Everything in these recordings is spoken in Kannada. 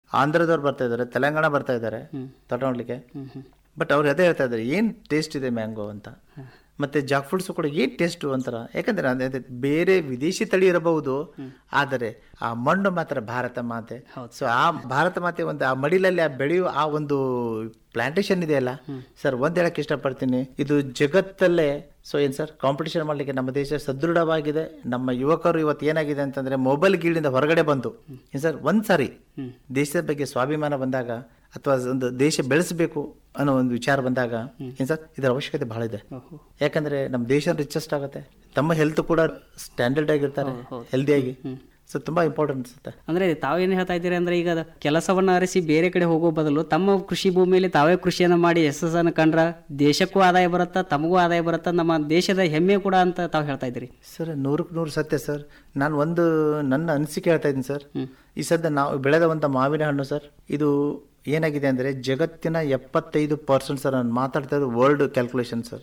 ಆಂಧ್ರದವ್ರು ಬರ್ತಾ ಇದ್ದಾರೆ, ತೆಲಂಗಾಣ ಬರ್ತಾ ಇದ್ದಾರೆ ತಗೊಂಡ್ಲಿಕ್ಕೆ. ಬಟ್ ಅವ್ರು ಅದೇ ಹೇಳ್ತಾ ಇದ್ದಾರೆ, ಏನು ಟೇಸ್ಟ್ ಇದೆ ಮ್ಯಾಂಗೋ ಅಂತ. ಮತ್ತೆ ಜಾಕ್ ಫ್ರೂಟ್ಸ್ ಕೂಡ ಏನು ಟೇಸ್ಟು ಅಂತಾರ. ಯಾಕಂದ್ರೆ ಅದೇ ಬೇರೆ ವಿದೇಶಿ ತಳಿ ಇರಬಹುದು, ಆದರೆ ಆ ಮಣ್ಣು ಮಾತ್ರ ಭಾರತ ಮಾತೆ. ಸೊ ಆ ಭಾರತ ಮಾತೆ ಒಂದು ಆ ಮಡಿಲಲ್ಲಿ ಆ ಬೆಳೆಯುವ ಆ ಒಂದು ಪ್ಲಾಂಟೇಶನ್ ಇದೆಯಲ್ಲ ಸರ್, ಒಂದ್ ಹೇಳಕ್ ಇಷ್ಟಪಡ್ತೀನಿ, ಇದು ಜಗತ್ತಲ್ಲೇ ಸೊ ಏನ್ ಸರ್ ಕಾಂಪಿಟೇಷನ್ ಮಾಡ್ಲಿಕ್ಕೆ ನಮ್ಮ ದೇಶ ಸದೃಢವಾಗಿದೆ. ನಮ್ಮ ಯುವಕರು ಇವತ್ತು ಏನಾಗಿದೆ ಅಂತಂದ್ರೆ ಮೊಬೈಲ್ ಗೀಳಿಂದ ಹೊರಗಡೆ ಬಂದು ಏನ್ ಸರ್ ಒಂದ್ಸಾರಿ ದೇಶದ ಬಗ್ಗೆ ಸ್ವಾಭಿಮಾನ ಬಂದಾಗ ಅಥವಾ ಒಂದು ದೇಶ ಬೆಳೆಸಬೇಕು ಅನ್ನೋ ಒಂದು ವಿಚಾರ ಬಂದಾಗ ಏನ್ ಸರ್ ಇದರ ಅವಶ್ಯಕತೆ ಬಹಳ ಇದೆ. ಯಾಕಂದ್ರೆ ನಮ್ಮ ದೇಶ ರಿಚೆಸ್ಟ್ ಆಗುತ್ತೆ, ತಮ್ಮ ಹೆಲ್ತ್ ಕೂಡ ಸ್ಟ್ಯಾಂಡರ್ಡ್ ಆಗಿರ್ತಾರೆ, ಹೆಲ್ದಿಯಾಗಿ. ಸೊ ತುಂಬಾ ಇಂಪಾರ್ಟೆಂಟ್ ಅನ್ಸುತ್ತೆ. ಅಂದ್ರೆ ತಾವೇನು ಹೇಳ್ತಾ ಇದ್ದೀರಿ ಅಂದ್ರೆ, ಈಗ ಕೆಲಸವನ್ನ ಅರಸಿ ಬೇರೆ ಕಡೆ ಹೋಗೋ ಬದಲು ತಮ್ಮ ಕೃಷಿ ಭೂಮಿಯಲ್ಲಿ ತಾವೇ ಕೃಷಿಯನ್ನ ಮಾಡಿ ಯಶಸ್ಸನ್ನು ಕಂಡ್ರ ದೇಶಕ್ಕೂ ಆದಾಯ ಬರುತ್ತಾ, ತಮಗೂ ಆದಾಯ ಬರುತ್ತಾ, ನಮ್ಮ ದೇಶದ ಹೆಮ್ಮೆ ಕೂಡ ಅಂತ ತಾವು ಹೇಳ್ತಾ ಇದ್ದೀರಿ. ಸರ್ 100% ಸತ್ಯ ಸರ್. ನಾನು ಒಂದು ನನ್ನ ಅನಿಸಿಕೆ ಹೇಳ್ತಾ ಇದ್ದೀನಿ ಸರ್. ಈ ಸದ್ಯ ನಾವು ಬೆಳೆದ ಮಾವಿನ ಹಣ್ಣು ಸರ್, ಇದು ಏನಾಗಿದೆ ಅಂದ್ರೆ ಜಗತ್ತಿನ 75% ಸರ್, ನಾನು ಮಾತಾಡ್ತಾ ಇರೋದು ವರ್ಲ್ಡ್ ಕ್ಯಾಲ್ಕುಲೇಷನ್ ಸರ್.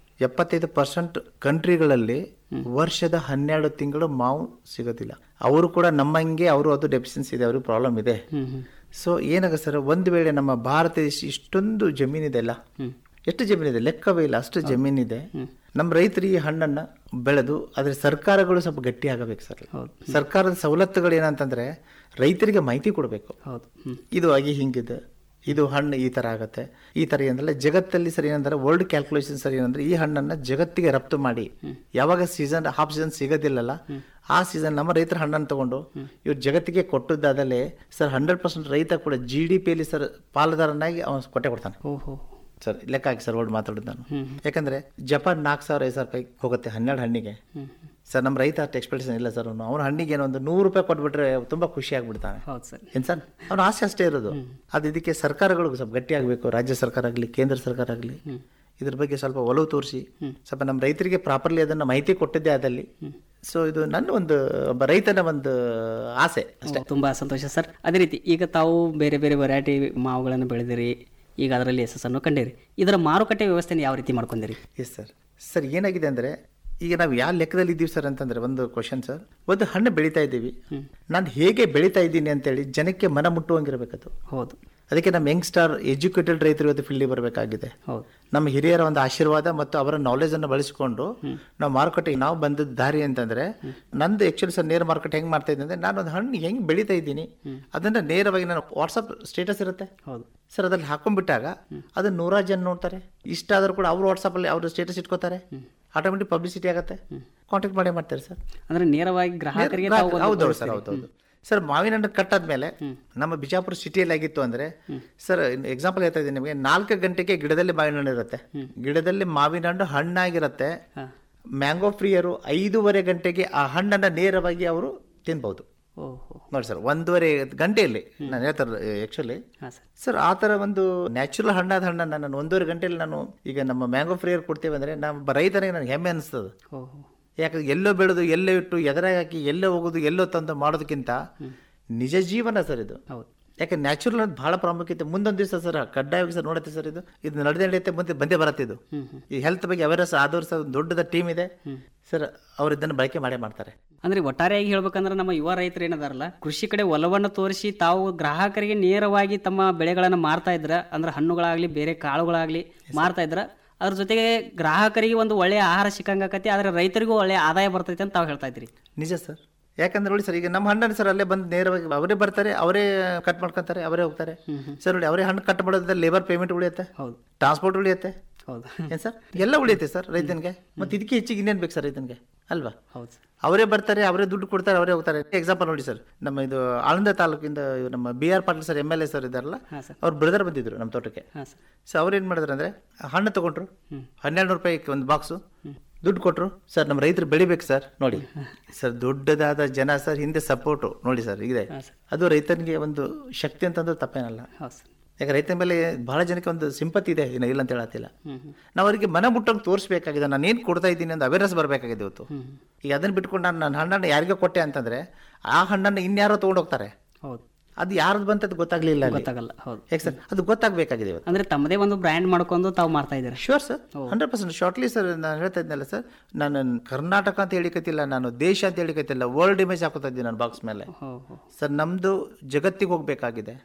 75% ಕಂಟ್ರಿಗಳಲ್ಲಿ ವರ್ಷದ 12 ತಿಂಗಳು ಮಾವು ಸಿಗೋದಿಲ್ಲ. ಅವರು ಕೂಡ ನಮ್ಮಂಗೆ ಅವರು ಅದು ಡೆಫಿಷಿಯನ್ಸಿ ಇದೆ, ಅವ್ರಿಗೆ ಪ್ರಾಬ್ಲಮ್ ಇದೆ. ಸೊ ಏನಾಗ ಸರ್, ಒಂದು ವೇಳೆ ನಮ್ಮ ಭಾರತ ದೇಶ ಇಷ್ಟೊಂದು ಜಮೀನಿದೆ ಅಲ್ಲ, ಎಷ್ಟು ಜಮೀನಿದೆ ಲೆಕ್ಕವೇ ಇಲ್ಲ, ಅಷ್ಟು ಜಮೀನಿದೆ. ನಮ್ಮ ರೈತರು ಈ ಹಣ್ಣನ್ನ ಬೆಳೆದು ಅದ್ರ ಸರ್ಕಾರಗಳು ಸ್ವಲ್ಪ ಗಟ್ಟಿ ಆಗಬೇಕು ಸರ್. ಸರ್ಕಾರದ ಸವಲತ್ತುಗಳು ಏನಂತಂದ್ರೆ ರೈತರಿಗೆ ಮಾಹಿತಿ ಕೊಡಬೇಕು. ಇದು ಆಗಿ ಹಿಂಗಿದೆ, ಇದು ಹಣ್ಣು ಈ ತರ ಆಗತ್ತೆ, ಈ ತರ ಏನಂದ್ರೆ ಜಗತ್ತಲ್ಲಿ ಸರ್ ಏನಂದ್ರೆ ವರ್ಲ್ಡ್ ಕ್ಯಾಲ್ಕುಲೇಷನ್ ಸರ್ ಏನಂದ್ರೆ ಈ ಹಣ್ಣನ್ನ ಜಗತ್ತಿಗೆ ರಫ್ತು ಮಾಡಿ ಯಾವಾಗ ಸೀಸನ್ ಹಾಫ್ ಸೀಸನ್ ಸಿಗೋದಿಲ್ಲಲ್ಲ ಆ ಸೀಸನ್ ನಮ್ಮ ರೈತರ ಹಣ್ಣನ್ನು ತಗೊಂಡು ಇವ್ರು ಜಗತ್ತಿಗೆ ಕೊಟ್ಟದ್ದಾದಲ್ಲೇ ಸರ್ 100% ರೈತ ಕೂಡ GDP ಯಲ್ಲಿ ಸರ್ ಪಾಲುದಾರನಾಗಿ ಅವನು ಕೊಟ್ಟೆ ಕೊಡ್ತಾನೆ ಸರ್. ಲೆಕ್ಕ ಹಾಕಿ ಸರ್ ವರ್ಲ್ಡ್ ಮಾತಾಡೋದು ನಾನು. ಯಾಕಂದ್ರೆ ಜಪಾನ್ 4,000-5,000 ರೂಪಾಯಿ ಹೋಗುತ್ತೆ 12 ಹಣ್ಣಿಗೆ ಸರ್. ನಮ್ಮ ರೈತ ಅಷ್ಟು ಎಕ್ಸ್ಪೆಕ್ಟೇಷನ್ ಇಲ್ಲ ಸರ್. ಅವನ ಹಣ್ಣಿಗೆ ಏನೋ ಒಂದು 100 ರೂಪಾಯಿ ಕೊಟ್ಬಿಟ್ರೆ ತುಂಬಾ ಖುಷಿ ಆಗ್ಬಿಡ್ತಾನೆ ಏನ್ ಸರ್. ಅವ್ನ ಆಸೆ ಅಷ್ಟೇ ಇರೋದು. ಅದು ಇದಕ್ಕೆ ಸರ್ಕಾರಗಳು ಸ್ವಲ್ಪ ಗಟ್ಟಿ ಆಗ್ಬೇಕು, ರಾಜ್ಯ ಸರ್ಕಾರ ಆಗಲಿ ಕೇಂದ್ರ ಸರ್ಕಾರ ಆಗಲಿ ಇದ್ರ ಬಗ್ಗೆ ಸ್ವಲ್ಪ ಒಲವು ತೋರಿಸಿ ಸ್ವಲ್ಪ ನಮ್ಮ ರೈತರಿಗೆ ಪ್ರಾಪರ್ಲಿ ಅದನ್ನ ಮಾಹಿತಿ ಕೊಟ್ಟಿದ್ದೆ ಆದಲ್ಲಿ. ಸೊ ಇದು ನನ್ನ ಒಂದು ಒಬ್ಬ ರೈತನ ಒಂದು ಆಸೆ ಅಷ್ಟೇ. ತುಂಬಾ ಸಂತೋಷ ಸರ್. ಅದೇ ರೀತಿ ಈಗ ತಾವು ಬೇರೆ ಬೇರೆ ವೆರೈಟಿ ಮಾವುಗಳನ್ನು ಬೆಳೆದಿರಿ, ಈಗ ಅದರಲ್ಲಿ ಯಶಸ್ಸನ್ನು ಕಂಡಿರಿ. ಇದರ ಮಾರುಕಟ್ಟೆ ವ್ಯವಸ್ಥೆನ ಯಾವ ರೀತಿ ಮಾಡ್ಕೊಂಡಿರಿ? Yes sir. ಸರ್ ಏನಾಗಿದೆ ಅಂದ್ರೆ ಈಗ ನಾವು ಯಾವ ಲೆಕ್ಕದಲ್ಲಿ ಇದ್ದೀವಿ ಸರ್ ಅಂತಂದ್ರೆ ಒಂದು ಕ್ವಶನ್ ಸರ್, ಒಂದು ಹಣ್ಣು ಬೆಳೀತಾ ಇದ್ದೀವಿ, ನಾನು ಹೇಗೆ ಬೆಳೀತಾ ಇದ್ದೀನಿ ಅಂತೇಳಿ ಜನಕ್ಕೆ ಮನ ಮುಟ್ಟುವಂಗಿರ್ಬೇಕದು. ಹೌದು. ಅದಕ್ಕೆ ನಮ್ಮ ಯಂಗ್ಸ್ಟಾರ್ ಎಜುಕೇಟೆಡ್ ರೈತರು ಇವತ್ತು ಫೀಲ್ಡಿಗೆ ಬರಬೇಕಾಗಿದೆ. ನಮ್ಮ ಹಿರಿಯರ ಒಂದು ಆಶೀರ್ವಾದ ಮತ್ತು ಅವರ ನಾಲೆಜ್ ಅನ್ನು ಬಳಸಿಕೊಂಡು ನಾವು ಮಾರುಕಟ್ಟೆಗೆ ನಾವು ಬಂದದ್ದು ದಾರಿ ಅಂತಂದ್ರೆ, ನಂದು ಆಕ್ಚುಲಿ ಸರ್ ನೇರ ಮಾರುಕಟ್ಟೆ ಹೆಂಗ್ ಮಾಡ್ತಾ ಇದ್ದೀನಿ ಅಂದ್ರೆ, ನಾನು ಒಂದು ಹಣ್ಣು ಹೆಂಗ್ ಬೆಳೀತಾ ಇದ್ದೀನಿ ಅದನ್ನ ನೇರವಾಗಿ ನಾನು ವಾಟ್ಸಪ್ ಸ್ಟೇಟಸ್ ಇರುತ್ತೆ ಸರ್, ಅದ್ರಲ್ಲಿ ಹಾಕೊಂಡ್ಬಿಟ್ಟಾಗ ಅದನ್ನ 100 ಜನ ನೋಡ್ತಾರೆ. ಇಷ್ಟ ಆದ್ರೂ ಕೂಡ ಅವ್ರು ವಾಟ್ಸಪ್ ಅಲ್ಲಿ ಅವ್ರ ಸ್ಟೇಟಸ್ ಇಟ್ಕೋತಾರೆ, ಆಟೋಮೆಟಿಕ್ ಪಬ್ಲಿಸಿಟಿ ಆಗುತ್ತೆ, ಕಾಂಟ್ಯಾಕ್ಟ್ ಮಾಡೇ ಮಾಡ್ತಾರೆ ಸರ್. ಅಂದ್ರೆ ನೇರವಾಗಿ ಗ್ರಾಹಕರಿಗೆ. ಹೌದೌದು ಸರ್, ಹೌದೌದು ಸರ್. ಮಾವಿನ ಹಣ್ಣು ಕಟ್ಟಾದ್ಮೇಲೆ ನಮ್ಮ ಬಿಜಾಪುರ ಸಿಟಿಯಲ್ಲಿ ಆಗಿತ್ತು ಅಂದ್ರೆ ಸರ್, ಎಕ್ಸಾಂಪಲ್ ಹೇಳ್ತಾ ಇದ್ದೀನಿ ನಿಮಗೆ, 4 ಗಂಟೆಗೆ ಗಿಡದಲ್ಲಿ ಮಾವಿನ ಹಣ್ಣು ಇರುತ್ತೆ, ಗಿಡದಲ್ಲಿ ಮಾವಿನ ಹಣ್ಣು ಹಣ್ಣಾಗಿರುತ್ತೆ. ಮ್ಯಾಂಗೋ ಫ್ರೀಯರು 5:30 ಗಂಟೆಗೆ ಆ ಹಣ್ಣನ್ನ ನೇರವಾಗಿ ಅವರು ತಿನ್ಬಹುದು ನೋಡಿ ಸರ್. 1:30 ಗಂಟೆಯಲ್ಲಿ ನಾನು ಹೇಳ್ತಾರೆ ಆಕ್ಚುಲಿ ಸರ್, ಆ ತರ ಒಂದು ನ್ಯಾಚುರಲ್ ಹಣ್ಣಾದ ಹಣ್ಣನ್ನ ನಾನು 1:30 ಗಂಟೆಯಲ್ಲಿ ನಾನು ಈಗ ನಮ್ಮ ಮ್ಯಾಂಗೋ ಫ್ರೀಯರ್ ಕೊಡ್ತೇವೆ ಅಂದ್ರೆ ನಮ್ಮ ರೈತನಿಗೆ ನನಗೆ ಹೆಮ್ಮೆ ಅನಿಸ್ತದೆ. ಯಾಕಂದ್ರೆ ಎಲ್ಲೋ ಬೆಳೆದು ಎಲ್ಲೋ ಇಟ್ಟು ಎದುರಾಗಿ ಹಾಕಿ ಎಲ್ಲೋ ಹೋಗೋದು ಎಲ್ಲೋ ತಂದು ಮಾಡೋದಕ್ಕಿಂತ ನಿಜ ಜೀವನ ಸರ್ ಇದು. ಯಾಕೆ ನ್ಯಾಚುರಲ್ ಅಂತ ಬಹಳ ಪ್ರಾಮುಖ್ಯತೆ. ಮುಂದೊಂದು ದಿವಸ ಸರ್ ಕಡ್ಡಾಯವಾಗಿ ಸರ್ ನೋಡುತ್ತೆ ಸರ್, ಇದು ನಡೆಯುತ್ತೆ ಮುಂದೆ ಬಂದೇ ಬರುತ್ತೆ. ಇದು ಈ ಹೆಲ್ತ್ ಬಗ್ಗೆ ಅವೇರ್ನೆಸ್ ಆದವ್ರು ಸರ್ ದೊಡ್ಡದ ಟೀಮ್ ಇದೆ ಸರ್, ಅವ್ರು ಇದನ್ನು ಬಳಕೆ ಮಾಡೇ ಮಾಡ್ತಾರೆ. ಅಂದ್ರೆ ಒಟ್ಟಾರೆಯಾಗಿ ಹೇಳ್ಬೇಕಂದ್ರೆ ನಮ್ಮ ಯುವ ರೈತರು ಏನದಾರಲ್ಲ, ಕೃಷಿ ಕಡೆ ಒಲವನ್ನು ತೋರಿಸಿ ತಾವು ಗ್ರಾಹಕರಿಗೆ ನೇರವಾಗಿ ತಮ್ಮ ಬೆಳೆಗಳನ್ನು ಮಾರ್ತಾ ಇದ್ರ, ಅಂದ್ರೆ ಹಣ್ಣುಗಳಾಗ್ಲಿ ಬೇರೆ ಕಾಳುಗಳಾಗ್ಲಿ ಮಾರ್ತಾ ಇದ್ರ, ಅದ್ರ ಜೊತೆಗೆ ಗ್ರಾಹಕರಿಗೆ ಒಂದು ಒಳ್ಳೆಯ ಆಹಾರ ಸಿಕ್ಕಂಗಾಕತಿ, ಆದ್ರೆ ರೈತರಿಗೂ ಒಳ್ಳೆಯ ಆದಾಯ ಬರ್ತೈತೆ ಅಂತ ತಾವು ಹೇಳ್ತಾ ಇದ್ರಿ. ನಿಜ ಸರ್. ಯಾಕಂದ್ರೆ ನೋಡಿ ಸರ್, ಈಗ ನಮ್ಮ ಹಣ್ಣನ್ನು ಸರ್ ಅಲ್ಲೇ ಬಂದು ನೇರವಾಗಿ ಅವರೇ ಬರ್ತಾರೆ, ಅವರೇ ಕಟ್ ಮಾಡ್ಕೊಂತಾರೆ, ಅವರೇ ಹೋಗ್ತಾರೆ ಸರ್. ನೋಡಿ ಅವರೇ ಹಣ್ಣು ಕಟ್ ಮಾಡೋದ್ರಿಂದ ಲೇಬರ್ ಪೇಮೆಂಟ್ ಉಳಿಯುತ್ತೆ, ಟ್ರಾನ್ಸ್ಪೋರ್ಟ್ ಉಳಿಯುತ್ತೆ, ಏನ್ ಸರ್ ಎಲ್ಲ ಉಳಿಯುತ್ತೆ ಸರ್ ರೈತನಿಗೆ. ಮತ್ತೆ ಇದಕ್ಕೆ ಹೆಚ್ಚಿಗೆ ಇನ್ನೇನ್ ಬೇಕು ಸರ್ ರೈತನಿಗೆ ಅಲ್ವಾ? ಅವರೇ ಬರ್ತಾರೆ, ಅವರೇ ದುಡ್ಡು ಕೊಡ್ತಾರೆ, ಅವರೇ ಹೋಗ್ತಾರೆ. ಎಕ್ಸಾಂಪಲ್ ನೋಡಿ ಸರ್, ನಮ್ಮ ಇದು ಆಳಂದ ತಾಲೂಕಿಂದ ನಮ್ಮ BR Patil sir MLA sir ಇದಾರಲ್ಲ, ಅವ್ರ ಬ್ರದರ್ ಬಂದಿದ್ರು ನಮ್ಮ ತೋಟಕ್ಕೆ. ಸೊ ಅವ್ರು ಏನ್ ಮಾಡಿದ್ರು ಅಂದ್ರೆ ಹಣ್ಣು ತಗೊಂಡ್ರು, 1200 ರೂಪಾಯಿ ಒಂದು ಬಾಕ್ಸು ದುಡ್ಡು ಕೊಟ್ರು ಸರ್. ನಮ್ಮ ರೈತರು ಬೆಳಿಬೇಕು ಸರ್. ನೋಡಿ ಸರ್, ದೊಡ್ಡದಾದ ಜನ ಸರ್ ಹಿಂದೆ ಸಪೋರ್ಟು ನೋಡಿ ಸರ್ ಇದೆ. ಅದು ರೈತನಿಗೆ ಒಂದು ಶಕ್ತಿ ಅಂತಂದ್ರೆ ತಪ್ಪೇನಲ್ಲ. ಯಾಕೆ ರೈತನ ಮೇಲೆ ಬಹಳ ಜನಕ್ಕೆ ಒಂದು ಸಿಂಪತಿ ಇದೆ, ಇಲ್ಲ ಅಂತ ಹೇಳತ್ತಿಲ್ಲ. ನಾವು ಅವರಿಗೆ ಮನ ಮುಟ್ಟಂಗೆ ತೋರಿಸ್ಬೇಕಾಗಿದೆ, ನಾನು ಏನು ಕೊಡ್ತಾ ಇದ್ದೀನಿ ಅಂತ ಅವೇರ್ನೆಸ್ ಬರಬೇಕಾಗಿದೆ ಇವತ್ತು. ಈಗ ಅದನ್ನ ಬಿಟ್ಕೊಂಡು ನಾನು ನನ್ನ ಹಣ್ಣನ್ನು ಯಾರಿಗೆ ಕೊಟ್ಟೆ ಅಂತಂದ್ರೆ ಆ ಹಣ್ಣನ್ನು ಇನ್ಯಾರೋ ತೊಗೊಂಡು ಹೋಗ್ತಾರೆ, ಅದು ಯಾರ್ದು ಬಂತದ್ದು ಗೊತ್ತಾಗ್ಲಿಲ್ಲ, ಗೊತ್ತಾಗಲ್ಲ. ಯಾಕೆ ಸರ್, ಅದು ಗೊತ್ತಾಗಬೇಕಾಗಿದೆ. ಅಂದ್ರೆ ತಮ್ಮದೇ ಒಂದು ಬ್ರ್ಯಾಂಡ್ ಮಾಡ್ಕೊಂಡು ತಾವು ಮಾಡ್ತಾ ಇದ್ದಾರೆ. Sure sir, 100% shortly sir. ನಾನು ಹೇಳ್ತಾ ಇದ್ನಲ್ಲ ಸರ್, ನಾನು ಕರ್ನಾಟಕ ಅಂತ ಹೇಳಿಕತ್ತಿಲ್ಲ, ನಾನು ದೇಶ ಅಂತ ಹೇಳಿಕತ್ತಿಲ್ಲ, ವರ್ಲ್ಡ್ ಇಮೇಜ್ ಹಾಕೋತಾ ಇದ್ದೀನಿ ನನ್ನ ಬಾಕ್ಸ್ ಮೇಲೆ ಸರ್. ನಮ್ದು ಜಗತ್ತಿಗೆ ಹೋಗ್ಬೇಕಾಗಿದೆ,